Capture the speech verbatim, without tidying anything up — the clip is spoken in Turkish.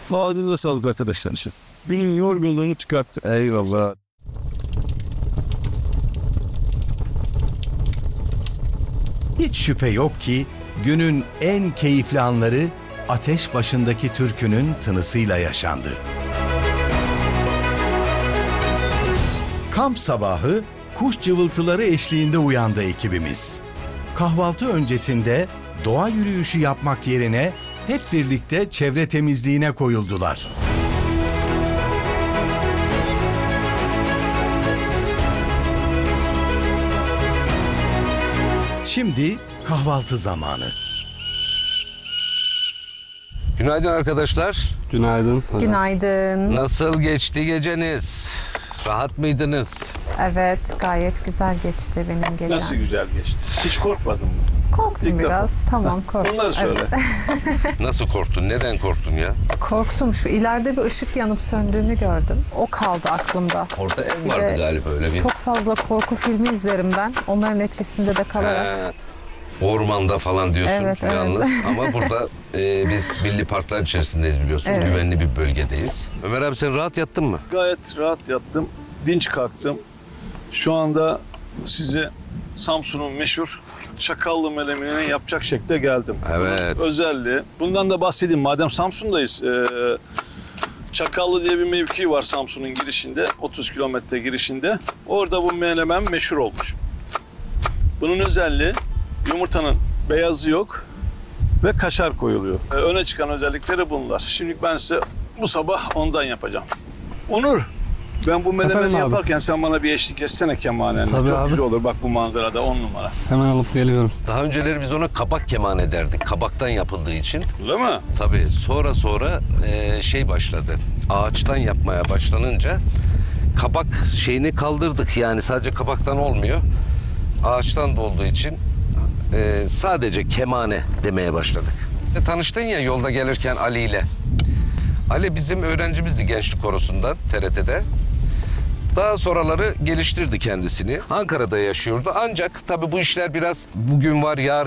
Ağzınıza sağlık arkadaşlar. Benim yorgunluğunu çıkarttı. Eyvallah. Hiç şüphe yok ki günün en keyifli anları ateş başındaki türkünün tınısıyla yaşandı. Kamp sabahı kuş cıvıltıları eşliğinde uyandı ekibimiz. Kahvaltı öncesinde doğa yürüyüşü yapmak yerine hep birlikte çevre temizliğine koyuldular. Şimdi kahvaltı zamanı. Günaydın arkadaşlar. Günaydın. Günaydın. Nasıl geçti geceniz? Rahat mıydınız? Evet, gayet güzel geçti benim gecem. Nasıl güzel geçti? Hiç korkmadın mı? Korktum İlk biraz. defa. Tamam, korktum. Bunları söyle. Evet. Nasıl korktun? Neden korktun ya? Korktum. Şu ileride bir ışık yanıp söndüğünü gördüm. O kaldı aklımda. Orada ev Bir vardı de galiba öyle bir. Çok fazla korku filmi izlerim ben. Onların etkisinde de kalarak. He, ormanda falan diyorsun Evet, evet. yalnız. Ama burada e, biz milli parklar içerisindeyiz biliyorsun. Evet. Güvenli bir bölgedeyiz. Ömer abi sen rahat yattın mı? Gayet rahat yattım. Dinç kalktım. Şu anda size Samsun'un meşhur çakallı melemenini yapacak şekilde geldim. Evet. Bunun özelliği. Bundan da bahsedeyim. Madem Samsun'dayız. E, Çakallı diye bir mevki var Samsun'un girişinde. otuz kilometre girişinde. Orada bu menemen meşhur olmuş. Bunun özelliği yumurtanın beyazı yok ve kaşar koyuluyor. E, öne çıkan özellikleri bunlar. Şimdi ben size bu sabah ondan yapacağım. Onur, ben bu menemeni Efendim abi? yaparken sen bana bir eşlik etsene kemanenle. Tabii Çok abi. güzel olur bak bu manzarada on numara. Hemen alıp geliyorum. Daha önceleri biz ona kabak kemane derdik. Kabaktan yapıldığı için. Öyle mi? Tabii sonra sonra e, şey başladı. Ağaçtan yapmaya başlanınca kabak şeyini kaldırdık. Yani sadece kabaktan olmuyor. Ağaçtan da olduğu için e, sadece kemane demeye başladık. E, tanıştın ya yolda gelirken Ali ile. Ali bizim öğrencimizdi gençlik korosundan T R T'de. Daha sonraları geliştirdi kendisini. Ankara'da yaşıyordu. Ancak tabii bu işler biraz bugün var yarın